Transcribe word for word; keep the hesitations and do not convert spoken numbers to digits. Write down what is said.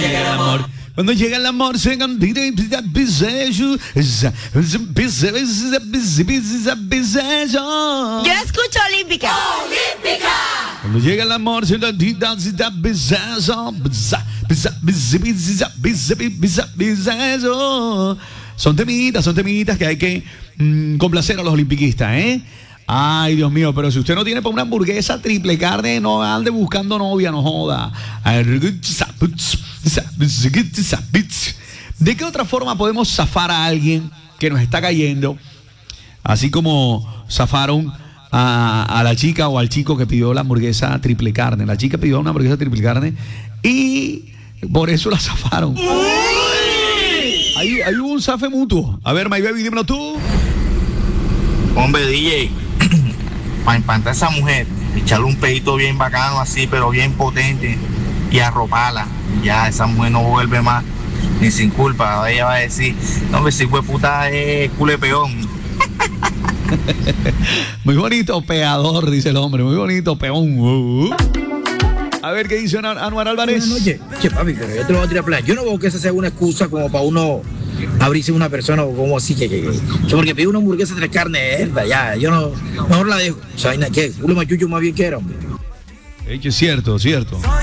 llega el amor. Cuando llega el amor, se cantita y pisa, pisa, pisa, pisa, pisa, pisa. Yo escucho Olímpica. Olímpica. Cuando llega el amor, se cantita, pisa, pisa, pisa, pisa, pisa, pisa, pisa, pisa. Son temitas, son temitas que hay que mmm, complacer a los olimpiquistas, ¿eh? Ay, Dios mío, pero si usted no tiene para una hamburguesa triple carne, no ande buscando novia, no joda. ¿De qué otra forma podemos zafar a alguien que nos está cayendo? Así como zafaron a, a la chica o al chico que pidió la hamburguesa triple carne. La chica pidió una hamburguesa triple carne y por eso la zafaron. Ahí, ahí hubo un zafe mutuo. A ver, My Baby, dímelo tú. Hombre, D J, para empantar a esa mujer, echarle un pedito bien bacano así, pero bien potente, y arroparla. Ya, esa mujer no vuelve más, ni sin culpa. Ahora ella va a decir, no, hombre, si fue puta es culo de peón. Muy bonito peador, dice el hombre, muy bonito peón. A ver, ¿qué dice Anuar Álvarez? Buenas noches. Che, papi, pero yo te lo voy a tirar a plan. Yo no veo que esa sea una excusa como para uno abrirse una persona o como así que, que, que, que porque pide una hamburguesa de tres carnes, ¿verdad? Ya, yo no, mejor la dejo. O sea, ¿qué? Uno machucho más bien que era, hombre. Es cierto, cierto.